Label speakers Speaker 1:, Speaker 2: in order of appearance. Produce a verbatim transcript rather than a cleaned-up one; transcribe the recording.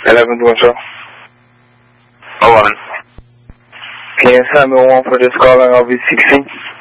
Speaker 1: eleven doing so.
Speaker 2: eleven.
Speaker 1: Can you send me one for this calling L V sixteen?